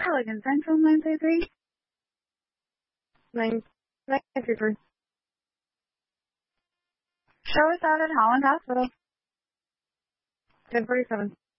Lincoln Central 933. 933. Show us out at Holland Hospital. 1047.